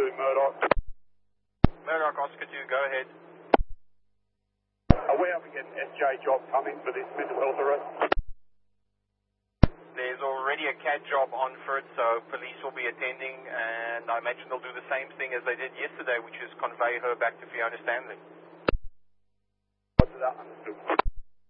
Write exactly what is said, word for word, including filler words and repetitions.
two, Murdoch. Murdoch, Oscar two, go ahead. Are we able to get an S J job coming for this mental health arrest? There's already a C A D job on for it, so police will be attending, and I imagine they'll do the same thing as they did yesterday, which is convey her back to Fiona Stanley. What's that? Understood.